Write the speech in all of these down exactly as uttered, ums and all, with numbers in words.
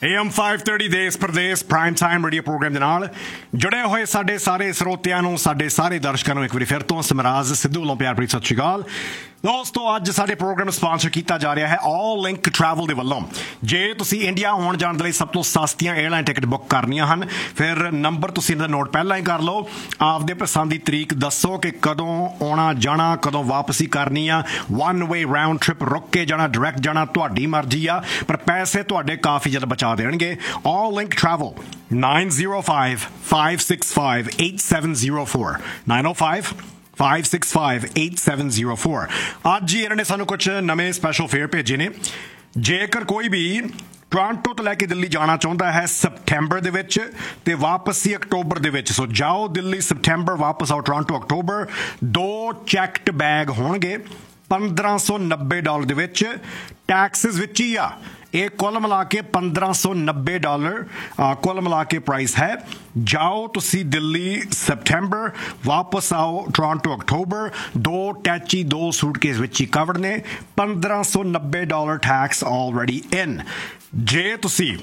A M five thirty देश प्रदेश prime time radio programme ਦੇ ਨਾਲ ਜੁੜੇ ਹੋਏ ਸਾਡੇ ਸਾਰੇ ਸਰੋਤਿਆਂ ਨੂੰ ਸਾਡੇ ਸਾਰੇ ਦਰਸ਼ਕਾਂ ਨੂੰ ਇੱਕ ਵਾਰੀ ਫਿਰ ਤੋਂ ਸਮਰਾਜ ਸਿੱਧੂ ਵੱਲੋਂ ਪਿਆਰ ਭਰੀ ਸਤਿ ਸ਼੍ਰੀ ਅਕਾਲ ਦੋਸਤੋ। ਅੱਜ ਸਾਡੇ ਪ੍ਰੋਗਰਾਮ ਨੂੰ ਸਪਾਂਸਰ ਕੀਤਾ ਜਾ ਰਿਹਾ ਹੈ ਆਲ ਲਿੰਕ ਟਰੈਵਲ ਦੇ ਵੱਲੋਂ। ਜੇ ਤੁਸੀਂ ਇੰਡੀਆ ਆਉਣ ਜਾਣ ਦੇ ਲਈ ਸਭ ਤੋਂ ਸਸਤੀਆਂ 에ਅਰਲਾਈਨ ਟਿਕਟ ਬੁੱਕ ਕਰਨੀਆਂ ਹਨ ਫਿਰ ਨੰਬਰ ਤੁਸੀਂ ਇਹਦਾ ਨੋਟ ਪਹਿਲਾਂ ਹੀ ਕਰ ਲਓ। ਆਪਦੇ ਪਸੰਦ ਦੀ ਤਰੀਕ ਦੱਸੋ ਕਿ ਕਦੋਂ ਆਉਣਾ ਜਾਣਾ, ਕਦੋਂ ਵਾਪਸੀ ਕਰਨੀ ਆ। ਵਨ ਵੇ ਰਾਊਂਡ ਟ੍ਰਿਪ, ਰੁਕ ਕੇ ਜਾਣਾ, ਡਾਇਰੈਕਟ ਜਾਣਾ, ਤੁਹਾਡੀ ਮਰਜ਼ੀ ਆ, ਪਰ ਪੈਸੇ ਤੁਹਾਡੇ ਕਾਫੀ ਜ਼ਿਆਦਾ ਬਚਾ ਦੇਣਗੇ। ਆਲ link travel nine zero five, five six five, eight seven zero four nine zero five five six five eight seven zero four। ਅੱਜ ਹੀ ਇਹਨਾਂ ਨੇ ਸਾਨੂੰ ਕੁਝ ਨਵੇਂ ਸਪੈਸ਼ਲ ਫੇਅਰ ਭੇਜੇ ਨੇ। ਜੇਕਰ ਕੋਈ ਵੀ ਟੋਰਾਂਟੋ ਤੋਂ ਲੈ ਕੇ ਦਿੱਲੀ ਜਾਣਾ ਚਾਹੁੰਦਾ ਹੈ ਸਪਟੈਂਬਰ ਦੇ ਵਿੱਚ ਤੇ ਵਾਪਸੀ ਅਕਤੂਬਰ ਦੇ ਵਿੱਚ, ਸੋ ਜਾਓ ਦਿੱਲੀ ਸਪਟੈਂਬਰ, ਵਾਪਸ ਆਓ ਟੋਰਾਂਟੋ ਅਕਤੂਬਰ। ਦੋ ਚੈਕਡ ਬੈਗ ਹੋਣਗੇ ਪੰਦਰਾਂ ਸੌ ਨੱਬੇ ਡਾਲਰ ਦੇ ਵਿੱਚ, ਟੈਕਸਿਸ ਵਿੱਚ ਹੀ ਆ। ਇਹ ਕੁੱਲ ਮਿਲਾ ਕੇ ਪੰਦਰਾਂ ਸੌ ਨੱਬੇ ਡਾਲਰ ਕੁੱਲ ਮਿਲਾ ਕੇ ਪ੍ਰਾਈਸ ਹੈ। ਜਾਓ ਤੁਸੀਂ ਦਿੱਲੀ ਸਪਟੈਂਬਰ, ਵਾਪਸ ਆਓ ਟੋਰਾਂਟੋ ਅਕਤੂਬਰ। ਦੋ ਟੈਚੀ ਦੋ ਸੂਟਕੇਸ ਵਿੱਚ ਹੀ ਕਵਰਡ ਨੇ। ਪੰਦਰਾਂ ਸੌ ਨੱਬੇ ਡਾਲਰ ਟੈਕਸ ਆਲਰੇਡੀ ਇਨ। ਜੇ ਤੁਸੀਂ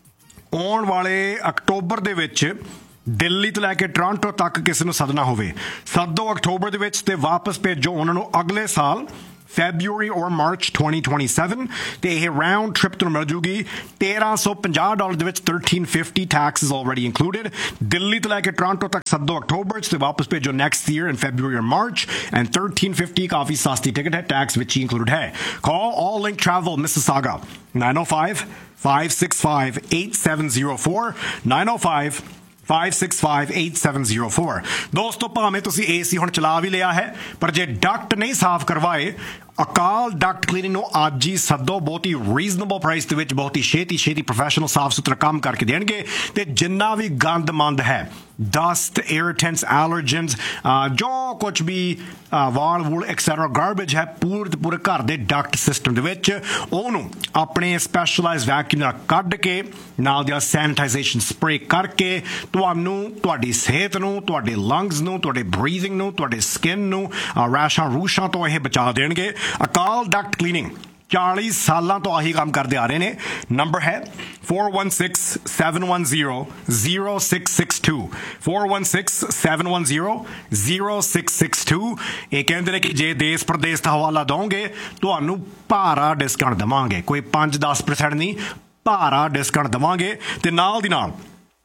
ਆਉਣ ਵਾਲੇ ਅਕਤੂਬਰ ਦੇ ਵਿੱਚ ਦਿੱਲੀ ਤੋਂ ਲੈ ਕੇ ਟੋਰਾਂਟੋ ਤੱਕ ਕਿਸੇ ਨੂੰ ਸੱਦਣਾ ਹੋਵੇ, ਸੱਦੋ ਅਕਤੂਬਰ ਦੇ ਵਿੱਚ ਤੇ ਵਾਪਸ ਭੇਜੋ ਉਹਨਾਂ ਨੂੰ ਅਗਲੇ ਸਾਲ February or March twenty twenty-seven ਤੇ ਇਹ ਰਾਊਂਡ ਟ੍ਰਿਪ ਤੁਹਾਨੂੰ ਮਿਲ ਜੂਗੀ ਤੇਰਾਂ ਸੌ ਪੰਜਾਹ ਡਾਲਰ ਦੇ ਵਿੱਚ thirteen fifty taxes already included। Delhi ਤੋਂ ਲੈ ਕੇ ਟੋਰਾਂਟੋ ਤੱਕ ਸੱਦੋ ਅਕਤੂਬਰ ਚ ਤੇ ਵਾਪਸ ਭੇਜੋ next year in February or March and thirteen fifty ਕਾਫੀ ਸਸਤੀ ਟਿਕਟ ਹੈ, ਟੈਕਸ ਵਿੱਚ ਹੀ included ਹੈ। Call All Link Travel Mississauga nine zero five, five six five, eight seven zero four nine zero five five six five eight seven zero four। ਦੋਸਤੋ ਭਾਵੇਂ ਤੁਸੀਂ AC ਹੁਣ ਚਲਾ ਵੀ ਲਿਆ ਹੈ ਪਰ ਜੇ ਡਕਟ ਨਹੀਂ ਸਾਫ਼ ਕਰਵਾਏ, ਅਕਾਲ ਡਕਟ ਕਲੀਨਿੰਗ ਨੂੰ ਅੱਜ ਹੀ ਸੱਦੋ। ਬਹੁਤ ਹੀ ਰੀਜ਼ਨੇਬਲ ਪ੍ਰਾਈਸ ਦੇ ਵਿੱਚ ਬਹੁਤ ਹੀ ਛੇਤੀ ਛੇਤੀ ਪ੍ਰੋਫੈਸ਼ਨਲ ਸਾਫ਼ ਸੁਥਰਾ ਕੰਮ ਕਰਕੇ ਦੇਣਗੇ ਤੇ ਜਿੰਨਾ ਵੀ ਗੰਦ ਮੰਦ ਹੈ, ਡਸਟ, ਇਰੀਟੈਂਟਸ, ਐਲਰਜਨਸ, ਜੋ ਕੁਝ ਵੀ ਵਾਲ ਵੂਲ ਐਕਸੈਟਰਾ ਗਾਰਬੇਜ ਹੈ ਪੂਰੇ ਤੇ ਪੂਰੇ ਘਰ ਦੇ ਡਕਟ ਸਿਸਟਮ ਦੇ ਵਿੱਚ, ਉਹਨੂੰ ਆਪਣੇ ਸਪੈਸ਼ਲਾਈਜ਼ਡ ਵੈਕਿਊਮ ਨਾਲ ਕੱਢ ਕੇ ਨਾਲ ਦੀ ਸੈਨੀਟਾਈਜ਼ੇਸ਼ਨ ਸਪਰੇ ਕਰਕੇ ਤੁਹਾਨੂੰ ਤੁਹਾਡੀ ਸਿਹਤ ਨੂੰ, ਤੁਹਾਡੇ ਲੰਗਸ ਨੂੰ, ਤੁਹਾਡੇ ਬਰੀਥਿੰਗ ਨੂੰ, ਤੁਹਾਡੇ ਸਕਿਨ ਨੂੰ ਰੈਸ਼ਾਂ ਰੂਸ਼ਾਂ ਤੋਂ ਇਹ ਬਚਾ ਦੇਣਗੇ। ਅਕਾਲ ਡਕਟ ਕਲੀਨਿੰਗ ਚਾਲੀ ਸਾਲਾਂ ਤੋਂ ਆਹੀ ਕੰਮ ਕਰਦੇ ਆ ਰਹੇ ਨੇ। ਨੰਬਰ ਹੈ four one six, seven one zero, zero six six two four one six, seven one zero, zero six six two। ਇਹ ਕਹਿੰਦੇ ਨੇ ਕਿ ਜੇ ਦੇਸ਼ ਪ੍ਰਦੇਸ਼ ਦਾ ਹਵਾਲਾ ਦੋਗੇ ਤੁਹਾਨੂੰ ਭਾਰਾ ਡਿਸਕਾਊਂਟ ਦੇਵਾਂਗੇ। ਕੋਈ ਪੰਜ ਦਸ ਪਰਸੈਂਟ ਨਹੀਂ, ਭਾਰਾ ਡਿਸਕਾਊਂਟ ਦੇਵਾਂਗੇ। ਤੇ ਨਾਲ ਦੀ ਨਾਲ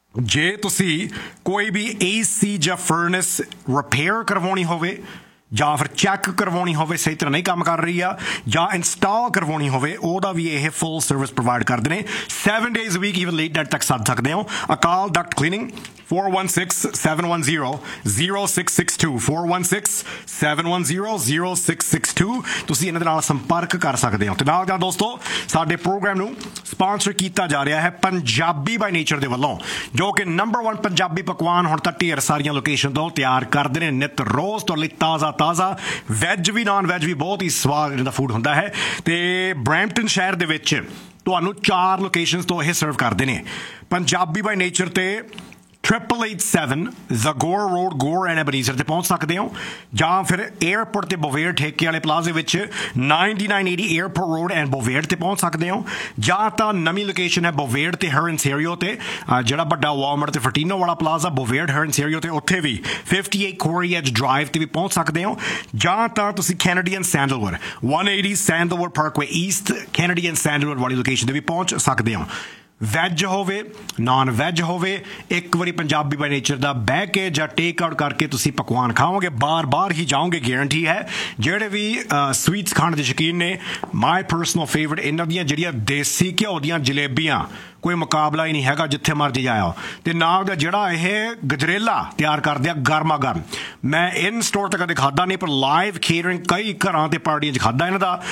ਜੇ ਤੁਸੀਂ ਕੋਈ ਵੀ ਏ ਸੀ ਜਾਂ ਫਰਨੈਸ ਰਿਪੇਅਰ ਕਰਵਾਉਣੀ ਹੋਵੇ ਜਾਂ ਫਿਰ ਚੈੱਕ ਕਰਵਾਉਣੀ ਹੋਵੇ ਸਹੀ ਤਰ੍ਹਾਂ ਨਹੀਂ ਕੰਮ ਕਰ ਰਹੀ ਆ, ਜਾਂ ਇੰਸਟਾਲ ਕਰਵਾਉਣੀ ਹੋਵੇ, ਉਹਦਾ ਵੀ ਇਹ ਫੁੱਲ ਸਰਵਿਸ ਪ੍ਰੋਵਾਈਡ ਕਰਦੇ ਨੇ। Seven days week even late night ਤੱਕ ਸੱਦ ਸਕਦੇ ਹੋ। ਅਕਾਲ Duckett cleaning four one six, seven one zero, zero six six two four one six, seven one zero, zero six six two ਤੁਸੀਂ ਇਹਨਾਂ ਦੇ ਨਾਲ ਸੰਪਰਕ ਕਰ ਸਕਦੇ ਹੋ। ਤੇ ਨਾਲ ਨਾਲ ਦੋਸਤੋ ਸਾਡੇ ਪ੍ਰੋਗਰਾਮ ਨੂੰ ਸਪਾਂਸਰ ਕੀਤਾ ਜਾ ਰਿਹਾ ਹੈ ਪੰਜਾਬੀ ਬਾਈ ਨੇਚਰ ਦੇ ਵੱਲੋਂ, ਜੋ ਕਿ ਨੰਬਰ ਵਨ ਪੰਜਾਬੀ ਪਕਵਾਨ ਹੁਣ ਤਾਂ ਢੇਰ ਸਾਰੀਆਂ ਲੋਕੇਸ਼ਨ ਤੋਂ ਤਿਆਰ ਕਰਦੇ ਨੇ ਨਿਤ ਰੋਜ਼ ਤੁਹਾਡੇ ਲਈ ਤਾਜ਼ਾ ਤਾਜ਼ਾ। ਵੈਜ ਵੀ ਨਾਨ ਵੈਜ ਵੀ ਬਹੁਤ ਹੀ ਸਵਾਦ ਇਹਨਾਂ ਦਾ ਫੂਡ ਹੁੰਦਾ ਹੈ। ਤੇ ਬਰੈਂਪਟਨ ਸ਼ਹਿਰ ਦੇ ਵਿੱਚ ਤੁਹਾਨੂੰ ਚਾਰ ਲੋਕੇਸ਼ਨਸ ਤੋਂ ਇਹ ਸਰਵ ਕਰਦੇ ਨੇ। ਪੰਜਾਬੀ ਬਾਈ ਨੇਚਰ ਤੇ triple eight seven Zagore Road, Gore and Ebenezer ਤੇ ਪਹੁੰਚ ਸਕਦੇ ਹੋ, ਜਾਂ ਫਿਰ 에ਅਰਪੋਰਟ ਤੇ ਬੋਵੇਰ ਠੇਕੇ ਵਾਲੇ ਪਲਾਜ਼ੇ ਵਿੱਚ ninety-nine eighty airport road and ਬੋਵੇਰ ਤੇ ਪਹੁੰਚ ਸਕਦੇ ਹੋ, ਜਾਂ ਤਾਂ ਨਵੀਂ ਲੋਕੇਸ਼ਨ ਹੈ ਬੋਵੇਰ ਤੇ ਹਰਨਸੇਰੀਓ ਤੇ, ਜਿਹੜਾ ਵੱਡਾ ਵਾਲਮਾਰਟ ਤੇ ਫਰਟੀਨੋ ਵਾਲਾ ਪਲਾਜ਼ਾ ਬੋਵੇਰ ਹਰਨਸੇਰੀਓ ਤੇ, ਉੱਥੇ ਵੀ fifty-eight Quarry Edge ਡਰਾਈਵ ਤੇ ਵੀ ਪਹੁੰਚ ਸਕਦੇ ਹੋ, ਜਾਂ ਤਾਂ ਤੁਸੀਂ Canadian sandalwood one eighty sandalwood Parkway East Canadian sandalwood ਵਾਲੀ ਲੋਕੇਸ਼ਨ ਤੇ ਵੀ ਪਹੁੰਚ ਸਕਦੇ ਹੋ। ਵੈਜ ਹੋਵੇ ਨਾਨ ਵੈਜ ਹੋਵੇ, ਇੱਕ ਵਾਰੀ ਪੰਜਾਬੀ ਬਾਈ ਨੇਚਰ ਦਾ ਬਹਿ ਕੇ ਜਾਂ ਟੇਕ ਆਊਟ ਕਰਕੇ ਤੁਸੀਂ ਪਕਵਾਨ ਖਾਓਗੇ, ਬਾਰ ਬਾਰ ਹੀ ਜਾਓਗੇ, ਗਾਰੰਟੀ ਹੈ। ਜਿਹੜੇ ਵੀ ਸਵੀਟਸ ਖਾਣ ਦੇ ਸ਼ੌਕੀਨ ਨੇ, ਮਾਈ ਪਰਸਨਲ ਫੇਵਰਟ ਇਹਨਾਂ ਦੀਆਂ ਜਿਹੜੀਆਂ ਦੇਸੀ ਘਿਓ ਦੀਆਂ ਜਲੇਬੀਆਂ, ਕੋਈ ਮੁਕਾਬਲਾ ਹੀ ਨਹੀਂ ਹੈਗਾ ਜਿੱਥੇ ਮਰਜ਼ੀ ਜਾਇਓ। ਤੇ ਨਾਲ ਦਾ ਜਿਹੜਾ ਇਹ ਗਜਰੇਲਾ ਤਿਆਰ ਕਰਦੇ ਆ ਗਰਮਾ ਗਰਮ, ਮੈਂ ਇਨ ਸਟੋਰ ਤੇ ਕਦੇ ਖਾਦਾ ਨਹੀਂ ਪਰ ਲਾਈਵ ਕੇਟਰਿੰਗ ਕਈ ਘਰਾਂ ਤੇ ਪਾਰਟੀਆਂ 'ਚ ਖਾਦਾ ਇਹਨਾਂ ਦਾ,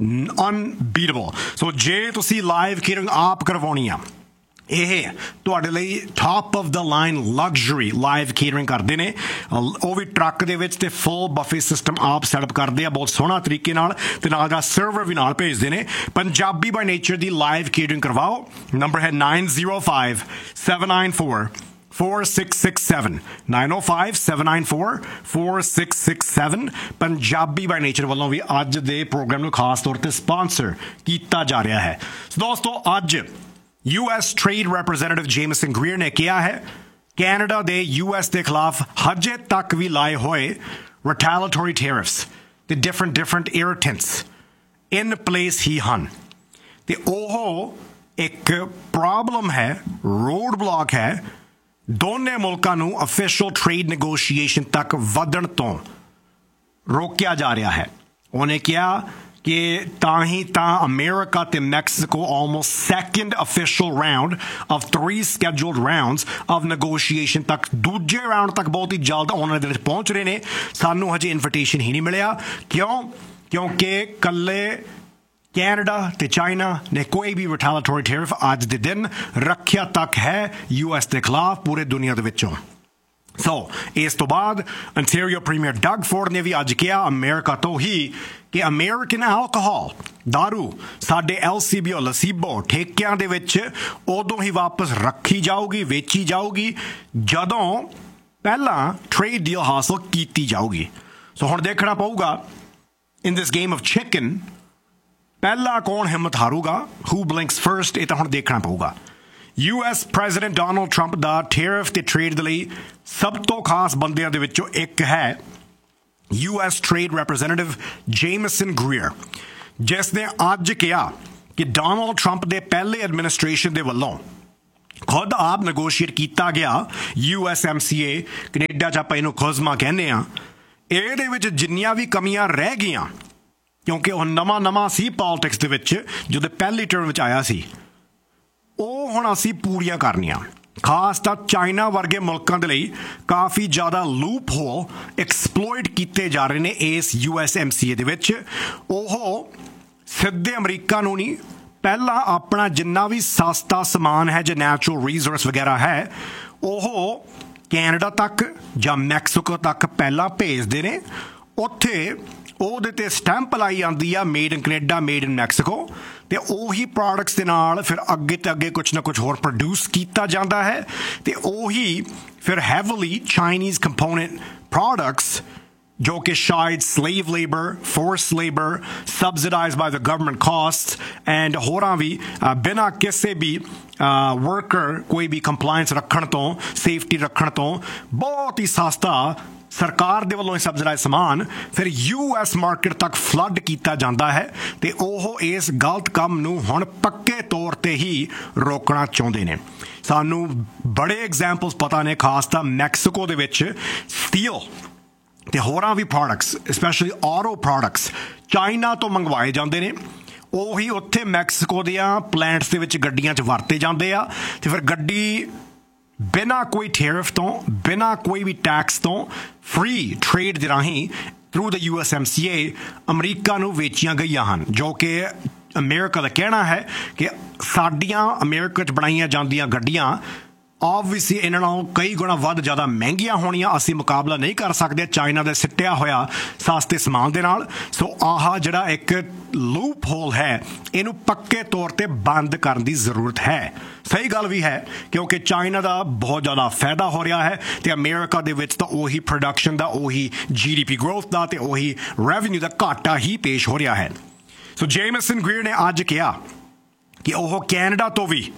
ਅਨਬੀਟੇਬਲ। ਸੋ ਜੇ ਤੁਸੀਂ ਲਾਈਵ ਕੇਟਰਿੰਗ ਆਪ ਕਰਵਾਉਣੀ ਆ, ਇਹ ਤੁਹਾਡੇ ਲਈ top of the line luxury live catering ਕਰਦੇ ਨੇ। ਉਹ ਵੀ ਟਰੱਕ ਦੇ ਵਿੱਚ ਤੇ ਫੁੱਲ ਬਫੇ ਸਿਸਟਮ ਆਪ ਸੈਟਅਪ ਕਰਦੇ ਆ ਬਹੁਤ ਸੋਹਣਾ ਤਰੀਕੇ ਨਾਲ, ਤੇ ਨਾਲ ਦਾ ਸਰਵਰ ਵੀ ਨਾਲ ਭੇਜਦੇ ਨੇ। Punjabi by nature the live catering ਕਰਵਾਓ। ਨੰਬਰ ਹੈ nine zero five, seven nine four, four six six seven nine zero five, seven nine four, four six six seven। Punjabi by nature ਵੱਲੋਂ ਵੀ ਅੱਜ ਦੇ ਪ੍ਰੋਗਰਾਮ ਨੂੰ ਖਾਸ ਤੌਰ ਤੇ ਸਪਾਂਸਰ ਕੀਤਾ ਜਾ ਰਿਹਾ ਹੈ। ਦੋਸਤੋ ਅੱਜ ਯੂ ਐਸ ਟ੍ਰੇਡ ਰੈਪਰੈਜ਼ੈਂਟੇਟਿਵ ਜੇਮਸਨ ਗ੍ਰੀਅਰ ਨੇ ਕਿਹਾ ਹੈ ਕੈਨੇਡਾ ਦੇ ਯੂ ਐਸ ਦੇ ਖਿਲਾਫ ਹਜੇ ਤੱਕ ਵੀ ਲਾਏ ਹੋਏ ਰਿਟੈਲੀਟੋਰੀ ਟੈਰਿਫਸ ਤੇ ਡਿਫਰੈਂਟ ਡਿਫਰੈਂਟ ਇਰੀਟੈਂਟਸ ਇਨ ਪਲੇਸ ਹੀ ਹਨ ਤੇ ਉਹ ਇੱਕ ਪ੍ਰੋਬਲਮ ਹੈ ਰੋਡ ਬਲੌਕ ਹੈ ਦੋਨੇ ਮੁਲਕਾਂ ਨੂੰ ਅਫੀਸ਼ੀਅਲ ਟ੍ਰੇਡ ਨੈਗੋਸ਼ੀਏਸ਼ਨ ਤੱਕ ਵਧਣ ਤੋਂ ਰੋਕਿਆ ਜਾ ਰਿਹਾ ਹੈ ਉਹਨੇ ਕਿਹਾ ਕਿ ਤਾਂ ਹੀ ਤਾਂ ਅਮਰੀਕਾ ਤੇ Mexico almost second official round of three ਸਕੈਡਿਊਲਡ rounds of negotiation ਤੱਕ ਦੂਜੇ ਰਾਉਂਡ ਤੱਕ ਬਹੁਤ ਹੀ ਜਲਦ ਉਹਨਾਂ ਦੇ ਵਿੱਚ ਪਹੁੰਚ ਰਹੇ ਨੇ ਸਾਨੂੰ ਹਜੇ ਇਨਵੀਟੇਸ਼ਨ ਹੀ ਨਹੀਂ ਮਿਲਿਆ ਕਿਉਂ ਕਿਉਂਕਿ ਕੱਲੇ ਕੈਨੇਡਾ ਤੇ ਚਾਈਨਾ ਨੇ ਕੋਈ ਵੀ ਰਿਟੈਲੀਟੋਰੀ ਟੈਰਿਫ ਅੱਜ ਦੇ ਦਿਨ ਰੱਖਿਆ ਤੱਕ ਹੈ ਯੂ ਐਸ ਦੇ ਖਿਲਾਫ ਪੂਰੇ ਦੁਨੀਆ ਦੇ ਵਿੱਚੋਂ ਸੋ ਇਸ ਤੋਂ ਬਾਅਦ ਅੰਟੈਰੀਓ ਪ੍ਰੀਮੀਅਰ ਡਗ ਫੋਰਡ ਨੇ ਵੀ ਅੱਜ ਕਿਹਾ ਅਮਰੀਕਾ ਤੋਂ ਹੀ ਕਿ ਅਮਰੀਕਨ ਐਲਕੋਹਲ ਦਾਰੂ ਸਾਡੇ ਐਲ ਸੀ ਬੀ ਓ ਲਸੀਬੋ ਠੇਕਿਆਂ ਦੇ ਵਿੱਚ ਉਦੋਂ ਹੀ ਵਾਪਸ ਰੱਖੀ ਜਾਊਗੀ ਵੇਚੀ ਜਾਊਗੀ ਜਦੋਂ ਪਹਿਲਾਂ ਟ੍ਰੇਡ ਡੀਲ ਹਾਸਲ ਕੀਤੀ ਜਾਊਗੀ ਸੋ ਹੁਣ ਦੇਖਣਾ ਪਊਗਾ ਇਨ ਦਿਸ ਗੇਮ ਆਫ ਚਿਕਨ ਪਹਿਲਾ ਕੌਣ ਹਿੰਮਤ ਹਾਰੂਗਾ ਹੂ ਬਲਿੰਕਸ ਫਰਸਟ ਇਹ ਤਾਂ ਹੁਣ ਦੇਖਣਾ ਪਊਗਾ U S president Donald Trump ਦਾ ਟੈਰਿਫ ਤੇ ਟ੍ਰੇਡ ਦੇ ਲਈ ਸਭ ਤੋਂ ਖਾਸ ਬੰਦਿਆਂ ਦੇ ਵਿੱਚੋਂ ਇੱਕ ਹੈ ਯੂ ਐਸ ਟ੍ਰੇਡ ਰੈਪਰੈਜ਼ੈਂਟੇਟਿਵ ਜੇਮਸਨ ਗ੍ਰੀਅਰ ਜਿਸ ਨੇ ਅੱਜ ਕਿਹਾ ਕਿ ਡੋਨਲਡ ਟਰੰਪ ਦੇ ਪਹਿਲੇ ਐਡਮਿਨਿਸਟ੍ਰੇਸ਼ਨ ਦੇ ਵੱਲੋਂ ਖੁਦ ਆਪ ਨੈਗੋਸ਼ੀਏਟ ਕੀਤਾ ਗਿਆ ਯੂ ਐਸ ਐਮ ਸੀ ਏ ਕੈਨੇਡਾ 'ਚ ਆਪਾਂ ਇਹਨੂੰ ਖੁਜ਼ਮਾ ਕਹਿੰਦੇ ਹਾਂ ਇਹਦੇ ਵਿੱਚ ਜਿੰਨੀਆਂ ਵੀ ਕਮੀਆਂ ਰਹਿ ਗਈਆਂ ਕਿਉਂਕਿ ਉਹ ਨਵਾਂ ਨਵਾਂ ਸੀ ਪੋਲਿਟਿਕਸ ਦੇ ਵਿੱਚ ਜਦੋਂ ਪਹਿਲੀ ਟਰਮ ਵਿੱਚ ਆਇਆ ਸੀ ਉਹ ਹੁਣ ਅਸੀਂ ਪੂਰੀਆਂ ਕਰਨੀਆਂ ਖਾਸ ਤਾਂ ਚਾਈਨਾ ਵਰਗੇ ਮੁਲਕਾਂ ਦੇ ਲਈ ਕਾਫੀ ਜ਼ਿਆਦਾ ਲੂਪ ਹੋਲ ਐਕਸਪਲੋਇਟ ਕੀਤੇ ਜਾ ਰਹੇ ਨੇ ਇਸ ਯੂ ਐਸ ਐਮ ਸੀ ਏ ਦੇ ਵਿੱਚ ਉਹ ਸਿੱਧੇ ਅਮਰੀਕਾ ਨੂੰ ਨਹੀਂ ਪਹਿਲਾਂ ਆਪਣਾ ਜਿੰਨਾ ਵੀ ਸਸਤਾ ਸਮਾਨ ਹੈ ਜਾਂ ਨੈਚੁਰਲ ਰਿਸੋਰਸ ਵਗੈਰਾ ਹੈ ਉਹ ਕੈਨੇਡਾ ਤੱਕ ਜਾਂ ਮੈਕਸੀਕੋ ਤੱਕ ਪਹਿਲਾਂ ਭੇਜਦੇ ਨੇ ਉੱਥੇ ਉਹਦੇ ਤੇ ਸਟੈਂਪ ਲਾਈ ਜਾਂਦੀ ਆ made in Canada made in Mexico ਤੇ ਉਹੀ ਪ੍ਰੋਡਕਟਸ ਦੇ ਨਾਲ ਫਿਰ ਅੱਗੇ ਤੇ ਅੱਗੇ ਕੁਛ ਨਾ ਕੁਛ ਹੋਰ ਪ੍ਰੋਡਿਊਸ ਕੀਤਾ ਜਾਂਦਾ ਹੈ ਤੇ ਉਹੀ ਫਿਰ ਹੈਵਲੀ ਚਾਈਨੀਜ਼ ਕੰਪੋਨੈਂਟ ਪ੍ਰੋਡਕਟਸ ਜੋ ਕਿ ਸ਼ਾਇਦ slave labour force labour ਸਬਸਿਡਾਈਜ਼ਡ by the government caste and ਹੋਰਾਂ ਵੀ ਬਿਨਾਂ ਕਿਸੇ ਵੀ ਵਰਕਰ ਕੋਈ ਵੀ ਕੰਪਲਾਇੰਸ ਰੱਖਣ ਤੋਂ ਸੇਫਟੀ ਰੱਖਣ ਤੋਂ ਬਹੁਤ ਹੀ ਸਸਤਾ ਸਰਕਾਰ ਦੇ ਵੱਲੋਂ ਸਬਸਿਡਾਈਜ਼ ਸਮਾਨ ਫਿਰ ਯੂ ਐਸ ਮਾਰਕੀਟ ਤੱਕ ਫਲੱਡ ਕੀਤਾ ਜਾਂਦਾ ਹੈ ਤੇ ਉਹ ਇਸ ਗਲਤ ਕੰਮ ਨੂੰ ਹੁਣ ਪੱਕੇ ਤੌਰ ਤੇ ਹੀ ਰੋਕਣਾ ਚਾਹੁੰਦੇ ਨੇ ਸਾਨੂੰ ਬੜੇ ਐਗਜ਼ਾਮਪਲਸ ਪਤਾ ਨੇ ਖਾਸ ਤਾਂ ਮੈਕਸੀਕੋ ਦੇ ਵਿੱਚ ਸਟੀਲ ਤੇ ਹੋਰਾਂ ਵੀ products specially auto products China ਤੋਂ ਮੰਗਵਾਏ ਜਾਂਦੇ ਨੇ ਉਹੀ ਉੱਥੇ ਮੈਕਸੀਕੋ ਦੀਆਂ ਪਲਾਂਟਸ ਦੇ ਵਿੱਚ ਗੱਡੀਆਂ 'ਚ ਵਰਤੇ ਜਾਂਦੇ ਆ ਤੇ ਫਿਰ ਗੱਡੀ ਬਿਨਾਂ ਕੋਈ ਟੈਰਿਫ ਤੋਂ ਬਿਨਾਂ ਕੋਈ ਵੀ ਟੈਕਸ ਤੋਂ ਫ੍ਰੀ ਟ੍ਰੇਡ ਦੇ ਰਾਹੀਂ ਥਰੂ ਦ ਯੂ ਐਸ ਐਮ ਸੀ ਏ ਅਮਰੀਕਾ ਨੂੰ ਵੇਚੀਆਂ ਗਈਆਂ ਹਨ ਜੋ ਕਿ ਅਮਰੀਕਾ ਦਾ ਕਹਿਣਾ ਹੈ ਕਿ ਸਾਡੀਆਂ ਅਮਰੀਕਾ 'ਚ ਬਣਾਈਆਂ ਜਾਂਦੀਆਂ ਗੱਡੀਆਂ ਆਬਵੀਅਸਲੀ ਇਹਨਾਂ ਨਾਲੋਂ ਕਈ ਗੁਣਾ ਵੱਧ ਜ਼ਿਆਦਾ ਮਹਿੰਗੀਆਂ ਹੋਣੀਆਂ ਅਸੀਂ ਮੁਕਾਬਲਾ ਨਹੀਂ ਕਰ ਸਕਦੇ ਚਾਈਨਾ ਦੇ ਸਿੱਟਿਆ ਹੋਇਆ ਸਸਤੇ ਸਮਾਨ ਦੇ ਨਾਲ ਸੋ ਆਹ ਜਿਹੜਾ ਇੱਕ ਲੂਪ ਹੋਲ ਹੈ ਇਹਨੂੰ ਪੱਕੇ ਤੌਰ ਤੇ ਬੰਦ ਕਰਨ ਦੀ ਜ਼ਰੂਰਤ ਹੈ ਸਹੀ ਗੱਲ ਵੀ ਹੈ ਕਿਉਂਕਿ ਚਾਈਨਾ ਦਾ ਬਹੁਤ ਜ਼ਿਆਦਾ ਫਾਇਦਾ ਹੋ ਰਿਹਾ ਹੈ ਤੇ ਅਮਰੀਕਾ ਦੇ ਵਿੱਚ ਤਾਂ ਉਹੀ ਪ੍ਰੋਡਕਸ਼ਨ ਦਾ ਉਹੀ ਜੀ ਡੀ ਪੀ ਗਰੋਥ ਦਾ ਤੇ ਉਹੀ ਰੈਵਨਿਊ ਦਾ ਘਾਟਾ ਹੀ ਪੇਸ਼ ਹੋ ਰਿਹਾ ਹੈ ਸੋ ਜੇਮਸਨ ਗ੍ਰੀਅਰ ਨੇ ਅੱਜ ਕਿਹਾ ਕਿ ਉਹ ਕੈਨੇਡਾ ਤੋਂ ਵੀ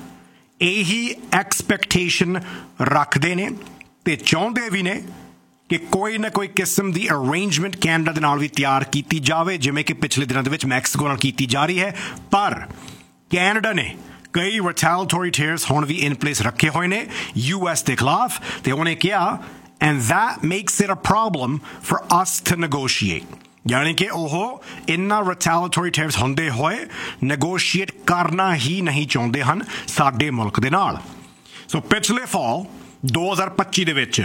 ਇਹੀ ਐਕਸਪੈਕਟੇਸ਼ਨ ਰੱਖਦੇ ਨੇ ਤੇ ਚਾਹੁੰਦੇ ਵੀ ਨੇ ਕਿ ਕੋਈ ਨਾ ਕੋਈ ਕਿਸਮ ਦੀ ਅਰੇਂਜਮੈਂਟ ਕੈਨੇਡਾ ਦੇ ਨਾਲ ਵੀ ਤਿਆਰ ਕੀਤੀ ਜਾਵੇ ਜਿਵੇਂ ਕਿ ਪਿਛਲੇ ਦਿਨਾਂ ਦੇ ਵਿੱਚ ਮੈਕਸੀਕੋ ਨਾਲ ਕੀਤੀ ਜਾ ਰਹੀ ਹੈ ਪਰ ਕੈਨੇਡਾ ਨੇ ਕਈ ਰਿਟੈਲੀਟੋਰੀ ਟੈਰਿਫਸ ਹੁਣ ਵੀ ਇਨ ਪਲੇਸ ਰੱਖੇ ਹੋਏ ਨੇ ਯੂ ਐਸ ਦੇ ਖਿਲਾਫ ਤੇ ਉਹਨੇ ਕਿਹਾ and that makes it a problem for us to negotiate ਯਾਨੀ ਕਿ ਉਹ ਇਨ੍ਹਾਂ ਰਿਟੈਲੀਟੋਰੀ ਟੈਰਿਫਸ ਹੁੰਦੇ ਹੋਏ ਨੈਗੋਸ਼ੀਏਟ ਕਰਨਾ ਹੀ ਨਹੀਂ ਚਾਹੁੰਦੇ ਹਨ ਸਾਡੇ ਮੁਲਕ ਦੇ ਨਾਲ ਸੋ ਪਿਛਲੇ ਫਾਲ ਦੋ ਹਜ਼ਾਰ ਪੱਚੀ ਦੇ ਵਿੱਚ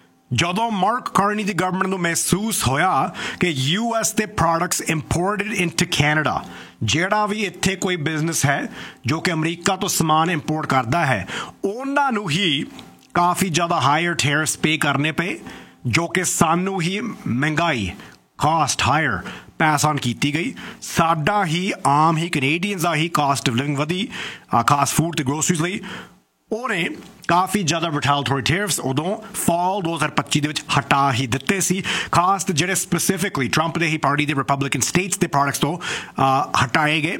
ਜਦੋਂ ਮਾਰਕ ਕਾਰਨੀ ਦੀ ਗਵਰਨਮੈਂਟ ਨੂੰ ਮਹਿਸੂਸ ਹੋਇਆ ਕਿ ਯੂ ਐਸ ਦੇ ਪ੍ਰੋਡਕਟਸ ਇੰਪੋਰਟਡ ਇਨਟੂ ਕੈਨੇਡਾ ਜਿਹੜਾ ਵੀ ਇੱਥੇ ਕੋਈ ਬਿਜ਼ਨਸ ਹੈ ਜੋ ਕਿ ਅਮਰੀਕਾ ਤੋਂ ਸਮਾਨ ਇੰਪੋਰਟ ਕਰਦਾ ਹੈ ਉਹਨਾਂ ਨੂੰ ਹੀ ਕਾਫੀ ਜ਼ਿਆਦਾ ਹਾਇਰ ਟੈਰਿਫਸ ਪੇ ਕਰਨੇ ਪਏ ਜੋ ਕਿ ਸਾਨੂੰ ਹੀ ਮਹਿੰਗਾਈ ਕਾਸਟ ਹਾਇਰ ਪੈਸ ਔਨ ਕੀਤੀ ਗਈ ਸਾਡਾ ਹੀ ਆਮ ਹੀ Canadians the he caste of living ਵਧੀ ਖਾਸ ਫੂਡ ਤੇ ਗਰੋਸਰੀਜ਼ ਲਈ ਉਹਨੇ ਕਾਫੀ ਜ਼ਿਆਦਾ ਰਿਟੈਲੀਟੋਰੀ ਟੈਰਿਫਸ ਉਦੋਂ ਫਾਲ ਦੋ ਹਜ਼ਾਰ ਪੱਚੀ ਦੇ ਵਿੱਚ ਹਟਾ ਹੀ ਦਿੱਤੇ ਸੀ ਖਾਸ ਜਿਹੜੇ ਸਪੈਸੀਫਿਕਲੀ ਟਰੰਪ ਦੇ ਹੀ ਪਾਰਟੀ ਦੇ ਰਿਪਬਲਿਕਨ ਸਟੇਟਸ ਦੇ ਪ੍ਰੋਡਕਟਸ ਤੋਂ ਹਟਾਏ ਗਏ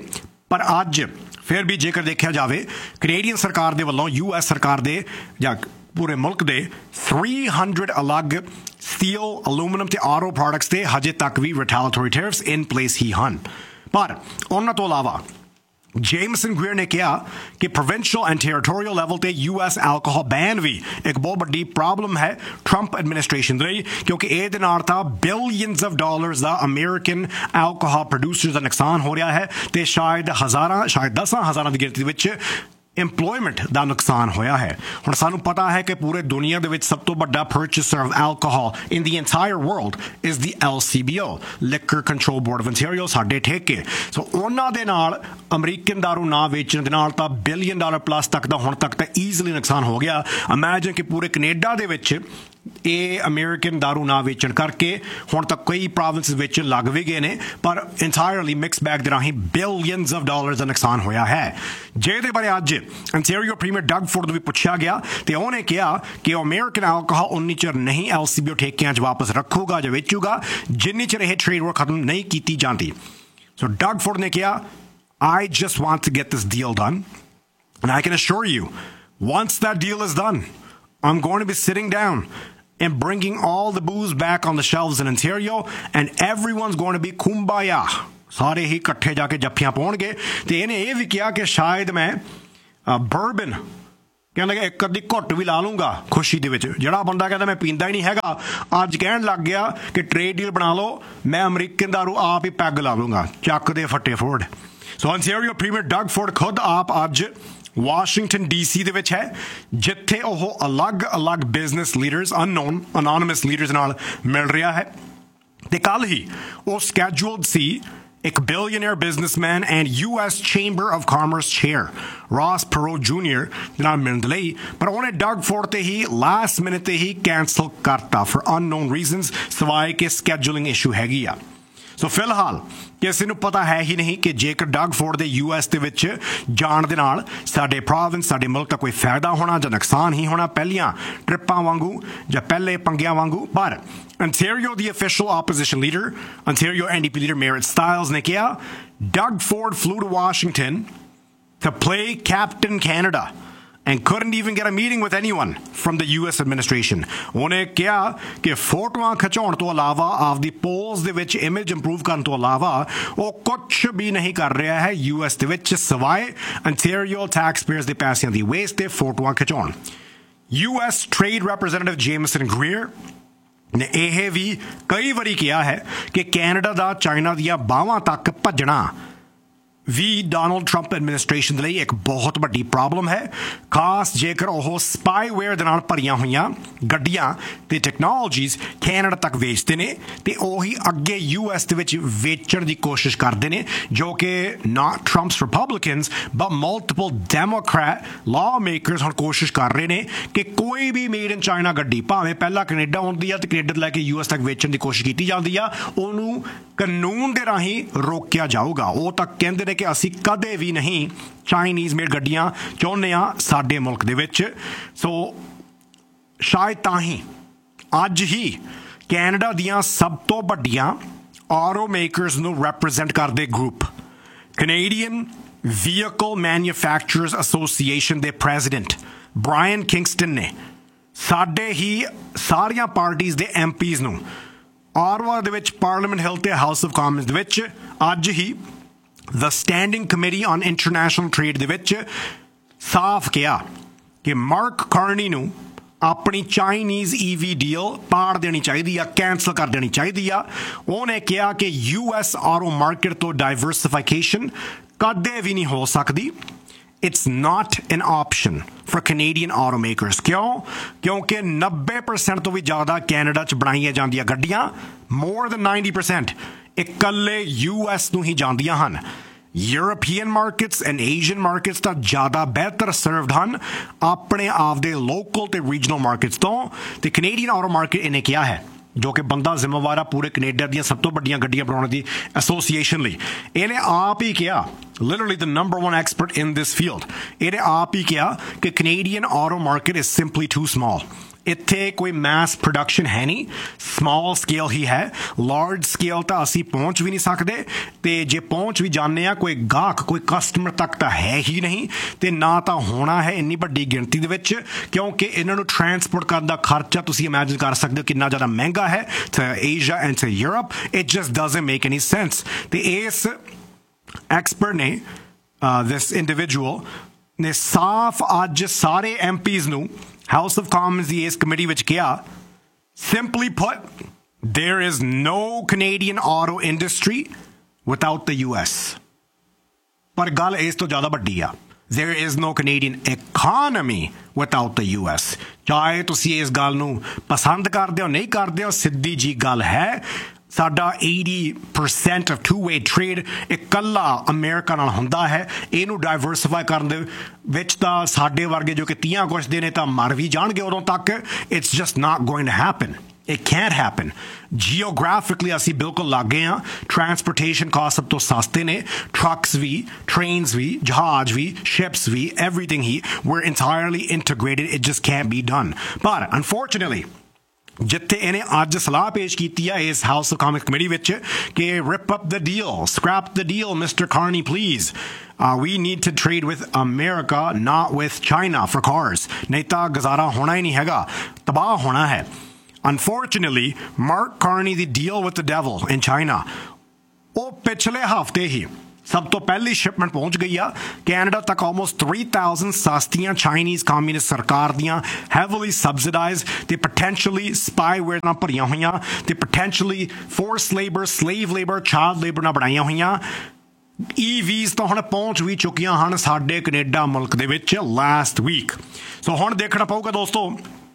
पर अज फिर भी जेकर देखा जाए कनेडियन सरकार दे वल्लों यू एस सरकार दे जां पूरे मुल्क दे three hundred अलग स्टील अलूमिनियम ते आरो प्रोडक्ट्स ते हजे तक भी रिटैलिएटरी टैरिफ्स इन प्लेस ही हन। पर उन्हां तो इलावा जेमसन ग्रीयर ने कहा कि प्रोविंशियल एंड टेरिटोरियल लेवल ते यू एस एल्कोहल बैन भी एक बहुत बड़ी प्रॉब्लम है ट्रंप एडमिनिस्ट्रेशन दे, क्योंकि ਇਹਦੇ ਨਾਲ ਤਾਂ billions of dollars the American alcohol producers ਦਾ ਨੁਕਸਾਨ ਹੋ ਰਿਹਾ ਹੈ ਤੇ ਸ਼ਾਇਦ ਹਜ਼ਾਰਾਂ ਸ਼ਾਇਦ ਦਸਾਂ ਹਜ਼ਾਰਾਂ ਦੀ ਗਿਣਤੀ ਵਿੱਚ ਇੰਪਲੋਇਮੈਂਟ ਦਾ ਨੁਕਸਾਨ ਹੋਇਆ ਹੈ। ਹੁਣ ਸਾਨੂੰ ਪਤਾ ਹੈ ਕਿ ਪੂਰੇ ਦੁਨੀਆ ਦੇ ਵਿੱਚ ਸਭ ਤੋਂ ਵੱਡਾ ਪਰਚੇਸਰ of alcohol in the entire world is the L C B O, liquor control board of ontario, ਸਾਡੇ ਠੇਕੇ। ਸੋ ਉਹਨਾਂ ਦੇ ਨਾਲ ਅਮਰੀਕਨ ਦਾਰੂ ਨਾ ਵੇਚਣ ਦੇ ਨਾਲ ਤਾਂ ਬਿਲੀਅਨ ਡਾਲਰ ਪਲੱਸ ਤੱਕ ਦਾ ਹੁਣ ਤੱਕ ਤਾਂ ਈਜ਼ੀਲੀ ਨੁਕਸਾਨ ਹੋ ਗਿਆ। ਇਮੈਜਿਨ ਕਿ ਪੂਰੇ ਕੈਨੇਡਾ ਦੇ ਵਿੱਚ ਇਹ ਅਮਰੀਕਨ ਦਾਰੂ ਨਾ ਵੇਚਣ ਕਰਕੇ ਹੁਣ ਤੱਕ ਕਈ ਪ੍ਰੋਵਿੰਸਿਸ ਵਿੱਚ ਲੱਗ ਵੀ ਗਏ ਨੇ, ਪਰ ਇੰਟਾਇਰਲੀ ਮਿਕਸ ਬੈਗ ਦੇ ਰਾਹੀਂ ਬਿਲੀਅਨਸ ਆਫ ਡਾਲਰਸ ਦਾ ਨੁਕਸਾਨ ਹੋਇਆ ਹੈ। ਜਿਹਦੇ ਬਾਰੇ ਅੱਜ ontario ਪ੍ਰੀਮੀਅਰ ਡਗ ਫੋਰਡ ਨੂੰ ਵੀ ਪੁੱਛਿਆ ਗਿਆ ਤੇ ਉਹਨੇ ਕਿਹਾ ਕਿ ਉਹ ਅਮਰੀਕਨ ਐਲਕੋਹਲ ਉਨੀ ਚਿਰ ਨਹੀਂ ਐਲ ਸੀ ਬੀ ਓ ਠੇਕਿਆਂ 'ਚ ਵਾਪਸ ਰੱਖੂਗਾ ਜਾਂ ਵੇਚੂਗਾ ਜਿੰਨੀ ਚਿਰ ਇਹ ਟ੍ਰੇਡ ਵਾਰ ਖਤਮ ਨਹੀਂ ਕੀਤੀ ਜਾਂਦੀ। ਸੋ ਡਗ ਫੋਰਡ ਨੇ ਕਿਹਾ I just want to get this deal done, and I can assure you, once that deal is done, I'm going to be sitting down and bringing all the booze back on the shelves in Ontario, and everyone's going to be kumbaya. ਸਾਰੇ ਹੀ ਇਕੱਠੇ ਜਾ ਕੇ ਜੱਫੀਆਂ ਪਾਉਣਗੇ। ਤੇ ਇਹਨੇ ਇਹ ਵੀ ਕਿਹਾ ਕਿ ਸ਼ਾਇਦ ਮੈਂ ਬਰਬਨ ਕਹਿੰਦਾ ਕਿ ਇੱਕ ਅੱਧੀ ਘੁੱਟ ਵੀ ਲਾ ਲੂੰਗਾ ਖੁਸ਼ੀ ਦੇ ਵਿੱਚ। ਜਿਹੜਾ ਬੰਦਾ ਕਹਿੰਦਾ ਮੈਂ ਪੀਂਦਾ ਹੀ ਨਹੀਂ ਹੈਗਾ ਅੱਜ ਕਹਿਣ ਲੱਗ ਗਿਆ ਕਿ ਟ੍ਰੇਡ ਡੀਲ ਬਣਾ ਲਓ, ਮੈਂ ਅਮਰੀਕਨ ਦਾਰੂ ਆਪ ਹੀ ਪੈਗ ਲਾ ਲੂੰਗਾ। ਚੱਕ ਦੇ ਫੱਟੇ ਫੋਰਡ। ਸੋ ontario ਪ੍ਰੀਮੀਅਰ ਡਗ ਫੋਰਡ ਖੁਦ ਆਪ ਅੱਜ ਵਾਸ਼ਿੰਗਟਨ ਡੀ ਸੀ ਦੇ ਵਿੱਚ ਹੈ, ਜਿੱਥੇ ਉਹ ਅਲੱਗ-ਅਲੱਗ business leaders unknown anonymous leaders ਨਾਲ ਮਿਲ ਰਿਹਾ ਹੈ। ਤੇ ਕੱਲ੍ਹ ਹੀ ਉਹ ਸਕੈਜੂਲਡ ਸੀ ਇੱਕ billionaire businessman and U S chamber of commerce chair ਰੌਸ ਪਰੋਟ junior ਦੇ ਨਾਲ ਮਿਲਣ ਲਈ, ਪਰ ਉਹਨੇ ਡਗ ਫੋਰਡ ਤੇ ਹੀ ਲਾਸਟ ਮਿਨਟ ਤੇ ਹੀ ਕੈਂਸਲ ਕਰਤਾ ਫॉर ਅਨਨੋਨ ਰੀਜ਼ਨਸ, ਸਵਾਏ ਕਿ ਸਕੈਜੂਲਿੰਗ ਇਸ਼ੂ ਹੈਗੀ ਆ। ਸੋ ਫਿਲਹਾਲ ਕਿਸੇ ਨੂੰ ਪਤਾ ਹੈ ਹੀ ਨਹੀਂ ਕਿ ਜੇਕਰ ਡਗ ਫੋਰਡ ਦੇ ਯੂ ਐਸ ਦੇ ਵਿੱਚ ਜਾਣ ਦੇ ਨਾਲ ਸਾਡੇ ਪ੍ਰੋਵਿੰਸ ਸਾਡੇ ਮੁਲਕ ਦਾ ਕੋਈ ਫਾਇਦਾ ਹੋਣਾ ਜਾਂ ਨੁਕਸਾਨ ਹੀ ਹੋਣਾ ਪਹਿਲੀਆਂ ਟ੍ਰਿਪਾਂ ਵਾਂਗੂ ਜਾਂ ਪਹਿਲੇ ਪੰਗਿਆਂ ਵਾਂਗੂ। ਪਰ Ontario ਦੀ official opposition leader, Ontario N D P leader Merritt Stiles ਨੇ ਕਿਹਾ Doug Ford flew to Washington to play Captain Canada and couldn't even get a meeting with anyone from the U S administration. ਉਹਨੇ ਕਿਹਾ ਕਿ ਫੋਟੋਆਂ ਖਿਚਾਉਣ ਤੋਂ ਇਲਾਵਾ ਆਪਦੀ polls ਦੇ ਵਿੱਚ ਇਮੇਜ ਇੰਪਰੂਵ ਕਰਨ ਤੋਂ ਇਲਾਵਾ ਉਹ ਕੁਛ ਵੀ ਨਹੀਂ ਕਰ ਰਿਹਾ ਹੈ ਯੂ ਐਸ ਦੇ ਵਿੱਚ, ਸਵਾਏ Ontario taxpayers ਦੇ ਪੈਸਿਆਂ ਦੀ ਵੇਸਟ ਤੇ ਫੋਟੋਆਂ ਖਿਚਾਉਣ। ਯੂ ਐਸ ਟ੍ਰੇਡ ਰੈਪਰੈਜ਼ੈਂਟੇਟਿਵ ਜੇਮਸਨ ਗ੍ਰੀਅਰ ਨੇ ਇਹ ਵੀ ਕਈ ਵਾਰੀ ਕਿਹਾ ਹੈ ਕਿ ਕੈਨੇਡਾ ਦਾ ਚਾਈਨਾ ਦੀਆਂ ਬਾਹਾਂ ਤੱਕ ਭੱਜਣਾ ਵੀ ਡੋਨਲਡ ਟਰੰਪ ਐਡਮਿਨਿਸਟ੍ਰੇਸ਼ਨ ਦੇ ਲਈ ਇੱਕ ਬਹੁਤ ਵੱਡੀ ਪ੍ਰੋਬਲਮ ਹੈ, ਖਾਸ ਜੇਕਰ ਉਹ ਸਪਾਈਵੇਅਰ ਦੇ ਨਾਲ ਭਰੀਆਂ ਹੋਈਆਂ ਗੱਡੀਆਂ ਤੇ ਟੈਕਨੋਲੋਜੀਜ਼ ਕੈਨੇਡਾ ਤੱਕ ਵੇਚਦੇ ਨੇ ਤੇ ਉਹੀ ਅੱਗੇ ਯੂ ਐਸ ਦੇ ਵਿੱਚ ਵੇਚਣ ਦੀ ਕੋਸ਼ਿਸ਼ ਕਰਦੇ ਨੇ, ਜੋ ਕਿ ਨਾਟ ਟਰੰਪਸ Republicans but multiple Democrat law makers ਹੁਣ ਕੋਸ਼ਿਸ਼ ਕਰ ਰਹੇ ਨੇ ਕਿ ਕੋਈ ਵੀ ਮੇਡ ਇਨ ਚਾਈਨਾ ਗੱਡੀ ਭਾਵੇਂ ਪਹਿਲਾਂ ਕੈਨੇਡਾ ਆਉਂਦੀ ਆ ਤੇ ਕੈਨੇਡਾ ਤੋਂ ਲੈ ਕੇ ਯੂ ਐਸ ਤੱਕ ਵੇਚਣ ਦੀ ਕੋਸ਼ਿਸ਼ ਕੀਤੀ ਜਾਂਦੀ ਆ, ਉਹਨੂੰ ਕਾਨੂੰਨ ਦੇ ਰਾਹੀਂ ਰੋਕਿਆ ਜਾਊਗਾ। ਉਹ ਤਾਂ ਕਹਿੰਦੇ ਨੇ ਕਿ ਅਸੀਂ ਕਦੇ ਵੀ ਨਹੀਂ ਚਾਈਨੀਜ਼ ਮੇਡ ਗੱਡੀਆਂ ਚਾਹੁੰਦੇ ਹਾਂ ਸਾਡੇ ਮੁਲਕ ਦੇ ਵਿੱਚ। ਸੋ ਸ਼ਾਇਦ ਤਾਂ ਹੀ ਅੱਜ ਹੀ ਕੈਨੇਡਾ ਦੀਆਂ ਸਭ ਤੋਂ ਵੱਡੀਆਂ ਆਟੋ ਮੇਕਰਸ ਨੂੰ ਰੈਪਰੈਜ਼ੈਂਟ ਕਰਦੇ group Canadian vehicle manufacturers association ਦੇ ਪ੍ਰੈਜ਼ੀਡੈਂਟ ਬ੍ਰਾਇਨ ਕਿੰਗਸਟਨ ਨੇ ਸਾਡੇ ਹੀ ਸਾਰੀਆਂ ਪਾਰਟੀਜ਼ ਦੇ ਐਮ ਪੀਜ਼ ਨੂੰ ਆਰਵਾ ਦੇ ਵਿੱਚ ਪਾਰਲੀਮੈਂਟ ਹਿੱਲ ਤੇ ਹਾਊਸ ਆਫ ਕਾਮਨਸ ਦੇ ਵਿੱਚ ਅੱਜ ਹੀ ਦ standing committee on international trade ਦੇ ਵਿੱਚ ਸਾਫ਼ ਕਿਹਾ ਕਿ ਮਾਰਕ ਕਾਰਨੀ ਨੂੰ ਆਪਣੀ ਚਾਈਨੀਜ਼ ਈ ਵੀ ਡੀਲ ਪਾੜ ਦੇਣੀ ਚਾਹੀਦੀ ਆ, ਕੈਂਸਲ ਕਰ ਦੇਣੀ ਚਾਹੀਦੀ ਆ। ਉਹਨੇ ਕਿਹਾ ਕਿ ਯੂ ਐਸ ਆਟੋ ਮਾਰਕੀਟ ਤੋਂ ਡਾਇਵਰਸਿਫਿਕੇਸ਼ਨ ਕਦੇ ਵੀ ਨਹੀਂ ਹੋ ਸਕਦੀ। It's not an option for Canadian automakers. ਕਿਉਂ? ਕਿਉਂਕਿ ਨੱਬੇ ਪਰਸੈਂਟ ਤੋਂ ਵੀ ਜ਼ਿਆਦਾ ਕੈਨੇਡਾ 'ਚ ਬਣਾਈਆਂ ਜਾਂਦੀਆਂ ਗੱਡੀਆਂ more than ninety percent ਇਕੱਲੇ ਯੂ ਐਸ ਨੂੰ ਹੀ ਜਾਂਦੀਆਂ ਹਨ। European markets and Asian markets ਤਾਂ ਜ਼ਿਆਦਾ ਬਿਹਤਰ ਸਰਵਡ ਹਨ ਆਪਣੇ ਆਪ ਦੇ ਲੋਕਲ ਤੇ ਰੀਜਨਲ ਮਾਰਕੀਟਸ ਤੋਂ। ਤੇ ਕੈਨੇਡੀਅਨ ਆਟੋ ਮਾਰਕੀਟ ਇਹਨੇ ਕਿਹਾ ਹੈ, ਜੋ ਕਿ ਬੰਦਾ ਜ਼ਿੰਮੇਵਾਰ ਆ ਪੂਰੇ ਕੈਨੇਡਾ ਦੀਆਂ ਸਭ ਤੋਂ ਵੱਡੀਆਂ ਗੱਡੀਆਂ ਬਣਾਉਣ ਦੀ ਐਸੋਸੀਏਸ਼ਨ ਲਈ, ਇਹਨੇ ਆਪ ਹੀ ਕਿਹਾ literally the number one expert in this field, ਇਹਨੇ ਆਪ ਹੀ ਕਿਹਾ ਕਿ Canadian auto market is simply too small. ਇੱਥੇ ਕੋਈ ਮੈਸ ਪ੍ਰੋਡਕਸ਼ਨ ਹੈ ਨਹੀਂ, ਸਮਾਲ ਸਕੇਲ ਹੀ ਹੈ। ਲਾਰਜ ਸਕੇਲ ਤਾਂ ਅਸੀਂ ਪਹੁੰਚ ਵੀ ਨਹੀਂ ਸਕਦੇ, ਤੇ ਜੇ ਪਹੁੰਚ ਵੀ ਜਾਂਦੇ ਆ ਕੋਈ ਗਾਹਕ ਕੋਈ ਕਸਟਮਰ ਤੱਕ ਤਾਂ ਹੈ ਹੀ ਨਹੀਂ, ਤੇ ਨਾ ਤਾਂ ਹੋਣਾ ਹੈ ਇੰਨੀ ਵੱਡੀ ਗਿਣਤੀ ਦੇ ਵਿੱਚ, ਕਿਉਂਕਿ ਇਹਨਾਂ ਨੂੰ ਟਰਾਂਸਪੋਰਟ ਕਰਨ ਦਾ ਖਰਚਾ ਤੁਸੀਂ ਇਮੈਜਿਨ ਕਰ ਸਕਦੇ ਹੋ ਕਿੰਨਾ ਜ਼ਿਆਦਾ ਮਹਿੰਗਾ ਹੈ to Asia and to Europe. It just doesn't make any sense. ਤੇ ਇਸ ਐਕਸਪਰਟ ਨੇ this individual ਨੇ ਸਾਫ਼ ਅੱਜ ਸਾਰੇ ਐਮ ਪੀਜ਼ ਨੂੰ ਹਾਊਸ ਆਫ ਕਾਮਨਸ ਦੀ ਇਸ ਕਮੇਟੀ ਵਿੱਚ ਕਿਹਾ, simply put, there is no Canadian auto industry without the U S. ਪਰ ਗੱਲ ਇਸ ਤੋਂ ਜ਼ਿਆਦਾ ਵੱਡੀ ਆ, there is no Canadian economy without the U S. ਚਾਹੇ ਤੁਸੀਂ ਇਸ ਗੱਲ ਨੂੰ ਪਸੰਦ ਕਰਦੇ ਹੋ ਨਹੀਂ ਕਰਦੇ ਹੋ, ਸਿੱਧੀ ਜੀ ਗੱਲ ਹੈ, ਸਾਡਾ eighty percent of two-way trade ਇਕੱਲਾ ਅਮਰੀਕਾ ਨਾਲ ਹੁੰਦਾ ਹੈ। ਇਹਨੂੰ ਡਾਇਵਰਸਿਫਾਈ ਕਰਨ ਦੇ ਵਿੱਚ ਤਾਂ ਸਾਡੇ ਵਰਗੇ ਜੋ ਕਿ ਤੀਆਂ ਕੁਛਦੇ ਨੇ ਤਾਂ ਮਰ ਵੀ ਜਾਣਗੇ ਉਦੋਂ ਤੱਕ। It's just not going to happen. It can't happen. Geographically, ਅਸੀਂ ਬਿਲਕੁਲ ਲਾਗੇ ਹਾਂ। Transportation costs ਸਭ ਤੋਂ ਸਸਤੇ ਨੇ, trucks ਵੀ, trains ਵੀ, ਜਹਾਜ਼ ਵੀ, ships we, everything he, we're entirely integrated. It just can't be done. But unfortunately, ਜਿੱਥੇ ਇਹਨੇ ਅੱਜ ਸਲਾਹ ਪੇਸ਼ ਕੀਤੀ ਆ ਇਸ ਹਾਊਸ ਆਫ ਕਾਮਨਸ ਕਮੇਟੀ ਵਿੱਚ ਕਿ rip up the deal, scrap the deal, Mister Carney, please. Uh, we need to trade with America, not with China for cars. ਨਹੀਂ ਤਾਂ ਗੁਜ਼ਾਰਾ ਹੋਣਾ ਹੀ ਨਹੀਂ ਹੈਗਾ, ਤਬਾਹ ਹੋਣਾ ਹੈ। Unfortunately, Mark Carney the deal with the devil in China, ਉਹ ਪਿਛਲੇ ਹਫ਼ਤੇ ਹੀ ਸਭ ਤੋਂ ਪਹਿਲੀ ਸ਼ਿਪਮੈਂਟ ਪਹੁੰਚ ਗਈ ਆ ਕੈਨੇਡਾ ਤੱਕ। ਆਲਮੋਸਟ three thousand ਸਸਤੀਆਂ ਚਾਈਨੀਜ਼ ਕਮਿਊਨਿਸਟ ਸਰਕਾਰ ਦੀਆਂ ਹੈਵੀਲੀ ਸਬਸਿਡਾਈਜ਼ਡ ਤੇ ਪੋਟੈਂਸ਼ੀਅਲੀ ਸਪਾਈਵੇਅਰ ਨਾਲ ਭਰੀਆਂ ਹੋਈਆਂ ਤੇ potentially force labour, slave labour, child labour ਨਾਲ ਬਣਾਈਆਂ ਹੋਈਆਂ ਈ ਵੀਜ਼ ਤਾਂ ਹੁਣ ਪਹੁੰਚ ਵੀ ਚੁੱਕੀਆਂ ਹਨ ਸਾਡੇ ਕੈਨੇਡਾ ਮੁਲਕ ਦੇ ਵਿੱਚ ਲਾਸਟ ਵੀਕ। ਸੋ ਹੁਣ ਦੇਖਣਾ ਪਊਗਾ ਦੋਸਤੋ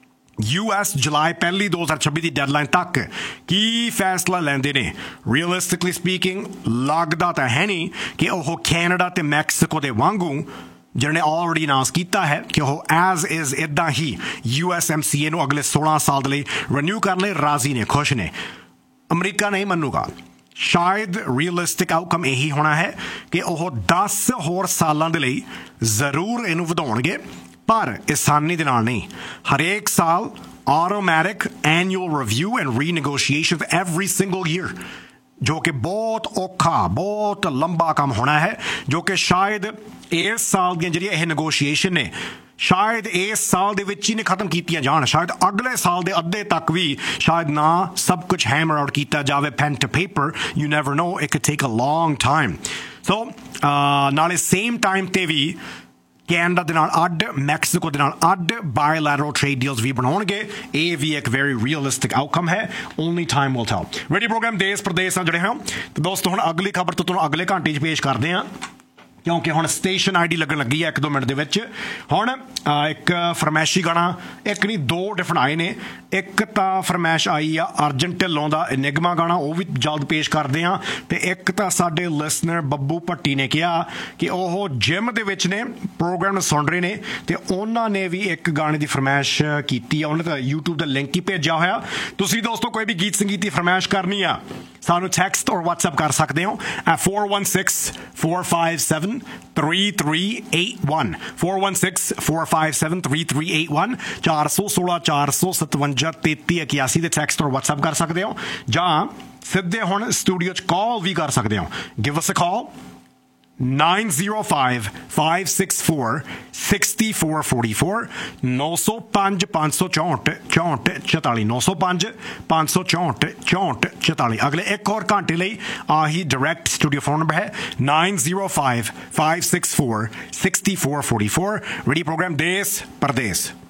ਯੂ ਐਸ ਜੁਲਾਈ ਪਹਿਲੀ ਦੋ ਹਜ਼ਾਰ ਛੱਬੀ ਦੀ ਡੈਡਲਾਈਨ ਤੱਕ ਕੀ ਫੈਸਲਾ ਲੈਂਦੇ ਨੇ। ਰੀਅਲਿਸਟਿਕਲੀ ਸਪੀਕਿੰਗ ਲੱਗਦਾ ਤਾਂ ਹੈ ਨਹੀਂ ਕਿ ਉਹ ਕੈਨੇਡਾ ਤੇ ਮੈਕਸੀਕੋ ਦੇ ਵਾਂਗੂ ਜਿਹਨੇ ਆਲਰੇਡੀ ਅਨਾਉਂਸ ਕੀਤਾ ਹੈ ਕਿ ਉਹ ਐਜ਼ ਇਜ਼ ਇੱਦਾਂ ਹੀ ਯੂ ਐਸ ਐਮ ਸੀ ਏ ਨੂੰ ਅਗਲੇ ਸੋਲਾਂ ਸਾਲ ਦੇ ਲਈ ਰੀਨਿਊ ਕਰਨ ਲਈ ਰਾਜ਼ੀ ਨੇ, ਖੁਸ਼ ਨੇ। ਅਮਰੀਕਾ ਨਹੀਂ ਮੰਨੂਗਾ। ਸ਼ਾਇਦ ਰੀਅਲਿਸਟਿਕ ਆਊਟਕਮ ਇਹੀ ਹੋਣਾ ਹੈ ਕਿ ਉਹ ਦਸ ਹੋਰ ਸਾਲਾਂ ਦੇ ਲਈ ਜ਼ਰੂਰ ਇਹਨੂੰ ਵਧਾਉਣਗੇ, ਪਰ ਆਸਾਨੀ ਦੇ ਨਾਲ ਨਹੀਂ। ਹਰੇਕ ਸਾਲ automatic annual review and ਰੀਨੈਗੋਸ਼ੀਏਸ਼ਨ every single year, ਜੋ ਕਿ ਬਹੁਤ ਔਖਾ ਬਹੁਤ ਲੰਬਾ ਕੰਮ ਹੋਣਾ ਹੈ, ਜੋ ਕਿ ਸ਼ਾਇਦ ਇਸ ਸਾਲ ਦੀਆਂ ਜਿਹੜੀਆਂ ਇਹ ਨੈਗੋਸ਼ੀਏਸ਼ਨ ਨੇ ਸ਼ਾਇਦ ਇਸ ਸਾਲ ਦੇ ਵਿੱਚ ਹੀ ਨੇ ਖਤਮ ਕੀਤੀਆਂ ਜਾਣ, ਸ਼ਾਇਦ ਅਗਲੇ ਸਾਲ ਦੇ ਅੱਧੇ ਤੱਕ ਵੀ ਸ਼ਾਇਦ ਨਾ ਸਭ ਕੁਝ ਹੈਮਰ ਆਊਟ ਕੀਤਾ ਜਾਵੇ PAN to paper. You never know, it can take a long time. ਸੋ ਨਾਲੇ ਸੇਮ ਟਾਈਮ ਤੇ ਵੀ ਕੈਨੇਡਾ ਦੇ ਨਾਲ ਅੱਡ, ਮੈਕਸੀਕੋ ਦੇ ਨਾਲ ਅੱਡ ਬਾਇਲੈਟਰਲ ਟ੍ਰੇਡ ਡੀਲਸ ਵੀ ਬਣਾਉਣਗੇ। ਇਹ ਵੀ ਇੱਕ ਵੈਰੀ ਰੀਅਲਿਸਟਿਕ ਆਊਟਕਮ ਹੈ। Only time will tell. Radio programme ਦੇਸ਼ ਪ੍ਰਦੇਸ਼ ਨਾਲ ਜੁੜੇ ਹਾਂ ਤੇ ਦੋਸਤੋ ਹੁਣ ਅਗਲੀ ਖਬਰ ਤੋਂ ਤੁਹਾਨੂੰ ਅਗਲੇ ਘੰਟੇ 'ਚ ਪੇਸ਼ ਕਰਦੇ ਹਾਂ, ਕਿਉਂਕਿ ਹੁਣ ਸਟੇਸ਼ਨ ਆਈ ਡੀ ਲੱਗਣ ਲੱਗੀ ਹੈ ਇੱਕ ਦੋ ਮਿੰਟ ਦੇ ਵਿੱਚ। ਹੁਣ ਇੱਕ ਫਰਮੈਸ਼ੀ ਗਾਣਾ, ਇੱਕ ਨਹੀਂ ਦੋ ਡਿਫਰੈਂਟ ਆਏ ਨੇ। ਇੱਕ ਤਾਂ ਫਰਮੈਸ਼ ਆਈ ਆ ਅਰਜਨ ਢਿੱਲੋਂ ਦਾ ਨਿਗਮਾ ਗਾਣਾ, ਉਹ ਵੀ ਜਲਦ ਪੇਸ਼ ਕਰਦੇ ਹਾਂ। ਤੇ ਇੱਕ ਤਾਂ ਸਾਡੇ ਲਿਸਨਰ ਬੱਬੂ ਭੱਟੀ ਨੇ ਕਿਹਾ ਕਿ ਉਹ ਜਿਮ ਦੇ ਵਿੱਚ ਨੇ, ਪ੍ਰੋਗਰਾਮ ਨੂੰ ਸੁਣ ਰਹੇ ਨੇ ਤੇ ਉਹਨਾਂ ਨੇ ਵੀ ਇੱਕ ਗਾਣੇ ਦੀ ਫਰਮੈਸ਼ ਕੀਤੀ ਆ। ਉਹਨੇ ਤਾਂ ਯੂਟਿਊਬ ਦਾ ਲਿੰਕ ਹੀ ਭੇਜਿਆ ਹੋਇਆ। ਤੁਸੀਂ ਦੋਸਤੋ ਕੋਈ ਵੀ ਗੀਤ ਸੰਗੀਤ ਦੀ ਫਰਮੈਸ਼ ਕਰਨੀ ਆ ਸਾਨੂੰ ਟੈਕਸਟ ਔਰ ਵਟਸਐਪ ਕਰ ਸਕਦੇ ਹੋ at four one six, four five seven, three three eight one four one six, four five seven, three three eight one ਚਾਰ ਸੌ ਸੋਲਾਂ ਚਾਰ ਸੌ ਸਤਵੰਜਾ ਤੇਤੀ ਇਕਿਆਸੀ ਦੇ ਟੈਕਸਟ ਔਰ ਵਟਸਐਪ ਕਰ ਸਕਦੇ ਹੋ, ਜਾਂ ਸਿੱਧੇ ਹੁਣ ਸਟੂਡੀਓ 'ਚ ਕਾਲ ਵੀ ਕਰ ਸਕਦੇ ਹੋ। ਗਿਵ ਅਸ ਅ ਕਾਲ nine zero five, five six four, six four four four ਨੌ ਸੌ ਪੰਜ ਪੰਜ ਸੌ ਚੌਂਹਠ ਚੌਂਹਠ ਚੁਤਾਲੀ ਨੌ ਸੌ ਪੰਜ ਪੰਜ ਸੌ ਚੌਂਹਠ ਚੌਂਹਠ ਚੁਤਾਲੀ। ਅਗਲੇ ਇੱਕ ਹੋਰ ਘੰਟੇ ਲਈ ਆਹੀ ਡਾਇਰੈਕਟ ਸਟੂਡੀਓ ਫੋਨ ਨੰਬਰ ਹੈ nine zero five, five six four, six four four four। Radio programme ਦੇਸ਼ ਪ੍ਰਦੇਸ਼।